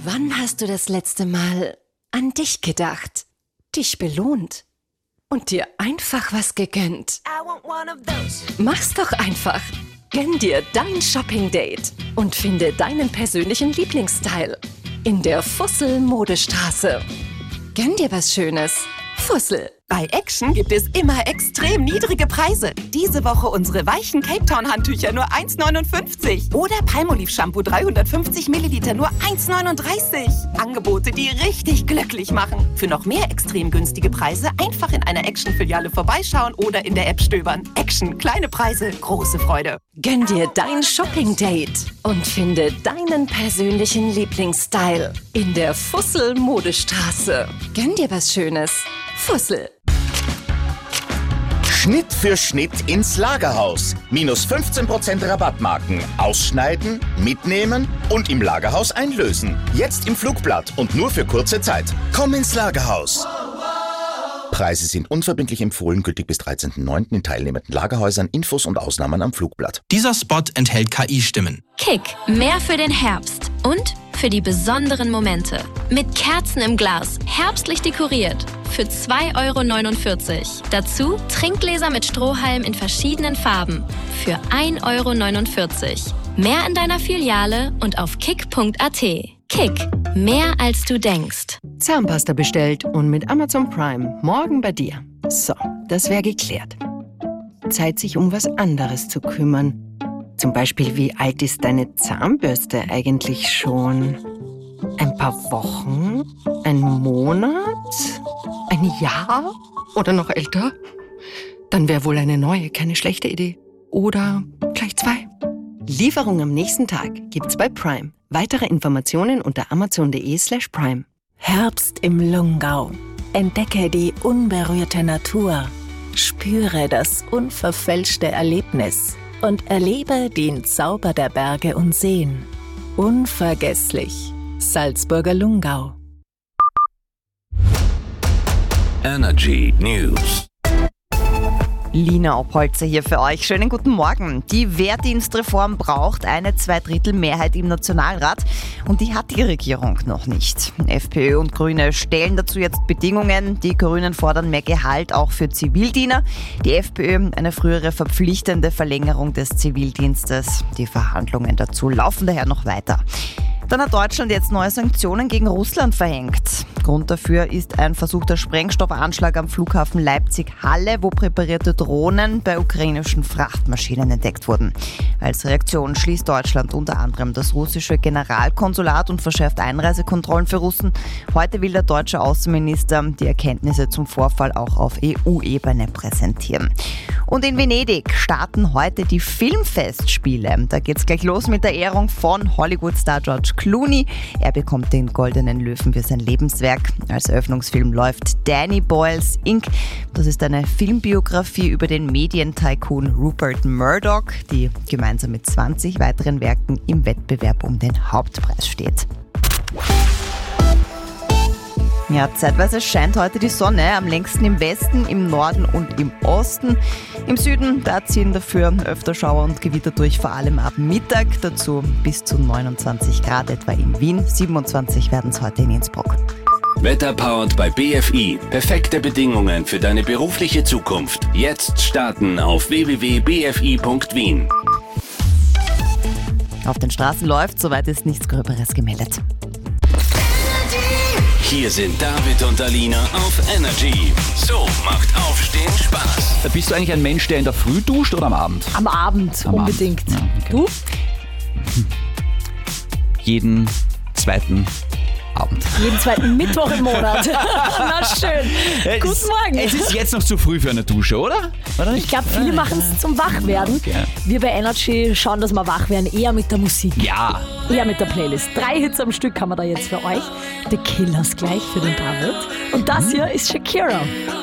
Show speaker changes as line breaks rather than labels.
Wann hast du das letzte Mal an dich gedacht, dich belohnt und dir einfach was gegönnt? Mach's doch einfach. Gönn dir dein Shopping-Date und finde deinen persönlichen Lieblingsstyle in der Fussel-Modestraße. Gönn dir was Schönes. Fussel.
Bei Action gibt es immer extrem niedrige Preise. Diese Woche unsere weichen Cape Town Handtücher nur 1,59. Oder Palmolive Shampoo 350 Milliliter nur 1,39. Angebote, die richtig glücklich machen. Für noch mehr extrem günstige Preise einfach in einer Action-Filiale vorbeischauen oder in der App stöbern. Action, kleine Preise, große Freude.
Gönn dir dein Shopping-Date und finde deinen persönlichen Lieblingsstyle in der Fussel-Modestraße. Gönn dir was Schönes. Fussel.
Schnitt für Schnitt ins Lagerhaus. Minus 15% Rabattmarken. Ausschneiden, mitnehmen und im Lagerhaus einlösen. Jetzt im Flugblatt und nur für kurze Zeit. Komm ins Lagerhaus. Preise sind unverbindlich empfohlen, gültig bis 13.09. in teilnehmenden Lagerhäusern. Infos und Ausnahmen am Flugblatt.
Dieser Spot enthält KI-Stimmen.
Kick, mehr für den Herbst und für die besonderen Momente. Mit Kerzen im Glas, herbstlich dekoriert. Für 2,49 €. Dazu Trinkgläser mit Strohhalm in verschiedenen Farben. Für 1,49 €. Mehr in deiner Filiale und auf kick.at. Kick, mehr als du denkst.
Zahnpasta bestellt und mit Amazon Prime morgen bei dir. So, das wäre geklärt. Zeit, sich um was anderes zu kümmern. Zum Beispiel, wie alt ist deine Zahnbürste eigentlich schon? Ein paar Wochen? Ein Monat? Ein Jahr? Oder noch älter? Dann wäre wohl eine neue keine schlechte Idee. Oder gleich 2. Lieferung am nächsten Tag gibt's bei Prime. Weitere Informationen unter amazon.de/prime.
Herbst im Lungau. Entdecke die unberührte Natur. Spüre das unverfälschte Erlebnis und erlebe den Zauber der Berge und Seen. Unvergesslich. Salzburger Lungau.
Energy News.
Lina Opholzer hier für euch. Schönen guten Morgen. Die Wehrdienstreform braucht eine 2/3 im Nationalrat und die hat die Regierung noch nicht. FPÖ und Grüne stellen dazu jetzt Bedingungen. Die Grünen fordern mehr Gehalt auch für Zivildiener. Die FPÖ eine frühere verpflichtende Verlängerung des Zivildienstes. Die Verhandlungen dazu laufen daher noch weiter. Dann hat Deutschland jetzt neue Sanktionen gegen Russland verhängt. Grund dafür ist ein versuchter Sprengstoffanschlag am Flughafen Leipzig-Halle, wo präparierte Drohnen bei ukrainischen Frachtmaschinen entdeckt wurden. Als Reaktion schließt Deutschland unter anderem das russische Generalkonsulat und verschärft Einreisekontrollen für Russen. Heute will der deutsche Außenminister die Erkenntnisse zum Vorfall auch auf EU-Ebene präsentieren. Und in Venedig starten heute die Filmfestspiele. Da geht's gleich los mit der Ehrung von Hollywood-Star George Clooney. Er bekommt den Goldenen Löwen für sein Lebenswerk. Als Eröffnungsfilm läuft Danny Boyles Inc. Das ist eine Filmbiografie über den Medientycoon Rupert Murdoch, die gemeinsam mit 20 weiteren Werken im Wettbewerb um den Hauptpreis steht. Ja, zeitweise scheint heute die Sonne, am längsten im Westen, im Norden und im Osten. Im Süden, da ziehen dafür öfter Schauer und Gewitter durch, vor allem ab Mittag. Dazu bis zu 29 Grad etwa in Wien, 27 werden es heute in Innsbruck.
Wetterpowered bei BFI. Perfekte Bedingungen für deine berufliche Zukunft. Jetzt starten auf www.bfi.wien.
Auf den Straßen läuft, soweit ist nichts Gröberes gemeldet.
Hier sind David und Alina auf Energy. So macht Aufstehen Spaß.
Bist du eigentlich ein Mensch, der in der Früh duscht oder am Abend?
Am Abend, unbedingt.
Ja, okay.
Du?
Jeden zweiten Abend.
Jeden zweiten Mittwoch im Monat. Na schön. Guten Morgen.
Es ist jetzt noch zu früh für eine Dusche, oder?
Ich glaube, viele machen es zum Wachwerden.
Okay.
Wir bei Energy schauen, dass wir wach werden, eher mit der Musik.
Ja.
Eher mit der Playlist. 3 Hits am Stück haben wir da jetzt für euch. The Killers gleich für den David. Und das hier ist Shakira.